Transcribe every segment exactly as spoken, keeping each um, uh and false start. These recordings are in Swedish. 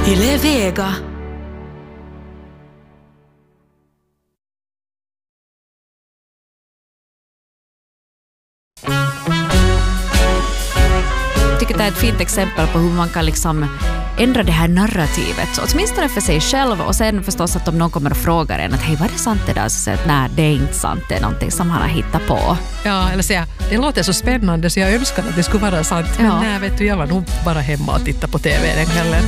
Yle Vega. Jag tycker det är ett fint exempel på hur man kan liksom ändra det här narrativet. Åtminstone för sig själv, och sen förstås att om någon kommer och frågar en att hej, var det sant det där? Så säger att nej, det är inte sant, det är någonting som han har hittat på. Ja, eller säga, det låter så spännande så jag önskar att det skulle vara sant. Men Ja. nej, vet du, jag var nog bara hemma och tittade på tv den kvällen.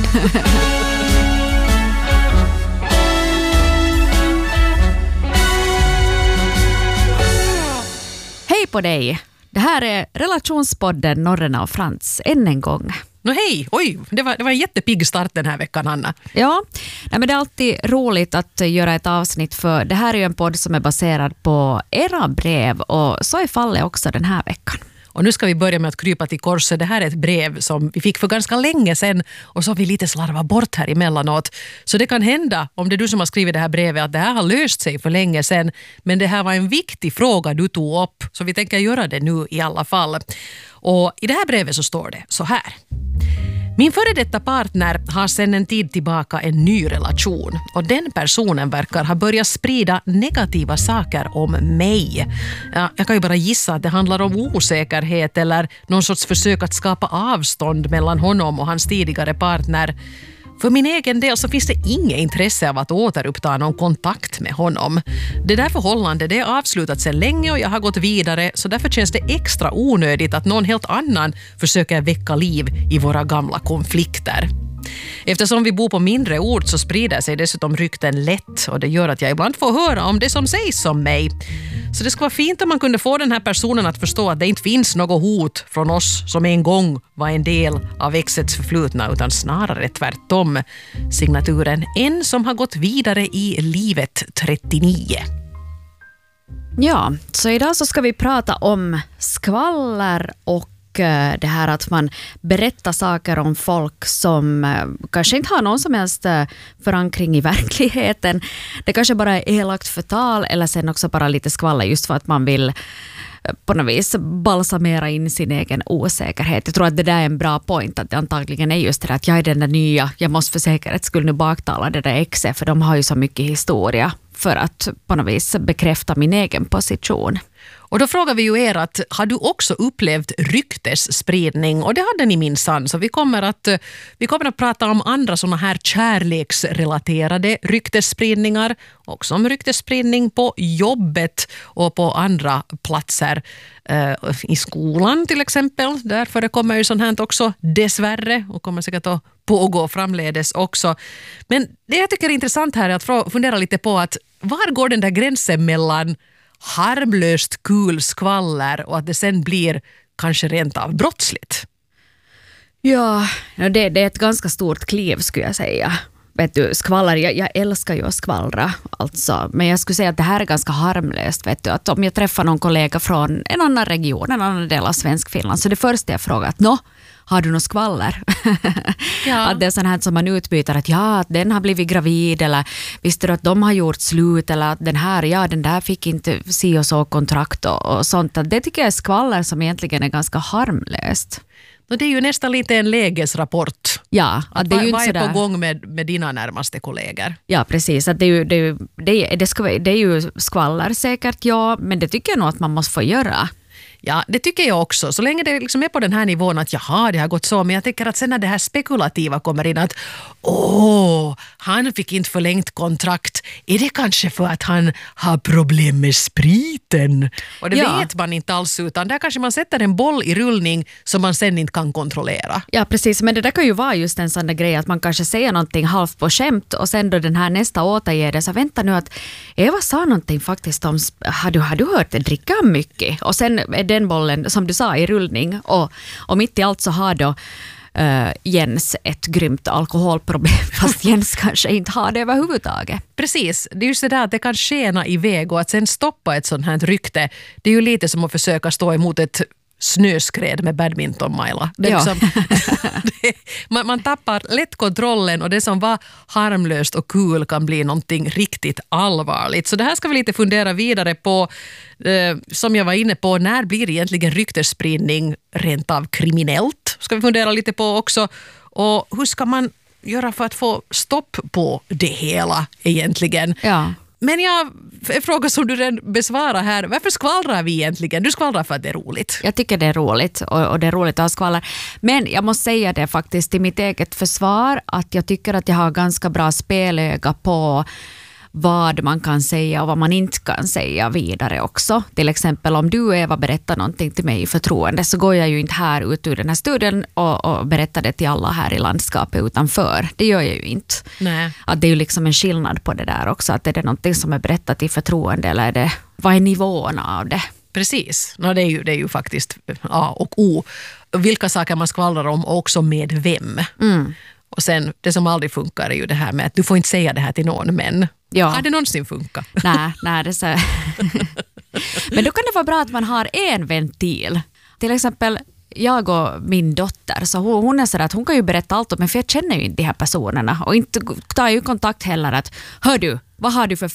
Hej på dig! Det här är relationspodden Norrena och Frans än en gång. Nå hej, oj, det var, det var en jättepigg start den här veckan, Hanna. Ja, nej, men det är alltid roligt att göra ett avsnitt, för det här är ju en podd som är baserad på era brev, och så är fallet också den här veckan. Och nu ska vi börja med att krypa till korset. Det här är ett brev som vi fick för ganska länge sedan och så har vi lite slarvat bort här emellanåt. Så det kan hända, om det är du som har skrivit det här brevet, att det här har löst sig för länge sedan. Men det här var en viktig fråga du tog upp, så vi tänker göra det nu i alla fall. Och i det här brevet så står det så här. Min före detta partner har sedan en tid tillbaka en ny relation och den personen verkar ha börjat sprida negativa saker om mig. Ja, jag kan ju bara gissa att det handlar om osäkerhet eller någon sorts försök att skapa avstånd mellan honom och hans tidigare partner. För min egen del så finns det inget intresse av att återuppta någon kontakt med honom. Det där förhållandet det är avslutat sedan länge och jag har gått vidare, så därför känns det extra onödigt att någon helt annan försöker väcka liv i våra gamla konflikter. Eftersom vi bor på mindre ort så sprider sig dessutom rykten lätt och det gör att jag ibland får höra om det som sägs om mig. Så det skulle vara fint om man kunde få den här personen att förstå att det inte finns något hot från oss som en gång var en del av exets förflutna, utan snarare tvärtom. Signaturen en som har gått vidare i livet trettionio. Ja, så idag så ska vi prata om skvaller och det här att man berättar saker om folk som kanske inte har någon som helst förankring i verkligheten. Det kanske bara är elakt förtal eller sen också bara lite skvaller just för att man vill på något vis balsamera in sin egen osäkerhet. Jag tror att det där är en bra point, att det antagligen är just det att jag är den där nya, jag måste för säkerhet skulle nu baktala det där exet, för de har ju så mycket historia för att på något vis bekräfta min egen position. Och då frågar vi ju er att har du också upplevt ryktesspridning? Och det hade ni minsann, så vi kommer att, vi kommer att prata om andra sådana här kärleksrelaterade ryktesspridningar. Också om ryktesspridning på jobbet och på andra platser. Uh, I skolan till exempel, där förekommer ju sånt här också dessvärre och kommer säkert att pågå framledes också. Men det jag tycker är intressant här är att fundera lite på att var går den där gränsen mellan harmlöst kul skvaller och att det sen blir kanske rent av brottsligt? Ja, det, det är ett ganska stort kliv skulle jag säga. Vet du, skvaller, jag, jag älskar ju att skvallra alltså, men jag skulle säga att det här är ganska harmlöst. Vet du, att om jag träffar någon kollega från en annan region, en annan del av svensk Finland, så det första jag frågar att nå, har du något skvaller? Ja. Att det är sånt här som man utbyter att ja, att den har blivit gravid, eller visste du att de har gjort slut, eller att den här, ja den där fick inte si och så kontrakt och, och sånt. Att det tycker jag är skvaller som egentligen är ganska harmlöst. Det är ju nästan lite en lägesrapport. Ja, att det är ju vad inte är sådär på gång med, med dina närmaste kollegor? Ja, precis. Att det, är ju, det, är ju, det, är, det, ska, det är ju skvaller säkert, ja, men det tycker jag nog att man måste få göra. Ja, det tycker jag också. Så länge det liksom är på den här nivån att jaha, det har gått så. Men jag tycker att sen när det här spekulativa kommer in att åh, han fick inte förlängt kontrakt. Är det kanske för att han har problem med spriten? Och det Ja. vet man inte alls, utan där kanske man sätter en boll i rullning som man sen inte kan kontrollera. Ja, precis. Men det där kan ju vara just en sån där grej att man kanske säger någonting halvt på skämt och sen då den här nästa återger det, så vänta nu att Eva sa någonting faktiskt om, har du, har du hört det, dricka mycket? Och sen är den bollen, som du sa, i rullning och, och mitt i allt så har då uh, Jens ett grymt alkoholproblem, fast Jens kanske inte har det överhuvudtaget. Precis, det är ju så där att det kan skena iväg och att sen stoppa ett sånt här rykte, det är ju lite som att försöka stå emot ett snöskred med badmintonmaila. Det är Ja. liksom, det, man, man tappar lätt kontrollen och det som var harmlöst och kul kan bli någonting riktigt allvarligt. Så det här ska vi lite fundera vidare på. Eh, som jag var inne på, när blir egentligen ryktesspridning rent av kriminellt? Ska vi fundera lite på också. Och hur ska man göra för att få stopp på det hela egentligen? Ja. Men jag en fråga som du redan besvarar här. Varför skvallrar vi egentligen? Du skvallrar för att det är roligt. Jag tycker det är roligt och, och det är roligt att ha skvaller. Men jag måste säga det faktiskt till mitt eget försvar att jag tycker att jag har ganska bra spelöga på vad man kan säga och vad man inte kan säga vidare också. Till exempel om du, Eva, berättar någonting till mig i förtroende så går jag ju inte här ut ur den här studien och, och berättar det till alla här i landskapet utanför. Det gör jag ju inte. Nej. Att det är ju liksom en skillnad på det där också. Att är det någonting som är berättat i förtroende eller är det, vad är nivån av det? Precis. No, det, är ju, det är ju faktiskt A och O. Vilka saker man skvallrar om och också med vem. Mm. Och sen, det som aldrig funkar är ju det här med att du får inte säga det här till någon, men Ja. har det någonsin funkat? Nej, nej, det är så. Men då kan det vara bra att man har en ventil. Till exempel jag och min dotter, så hon, hon är så att hon kan ju berätta allt om mig, för jag känner ju inte de här personerna och inte tar ju kontakt heller att hör du, vad har du för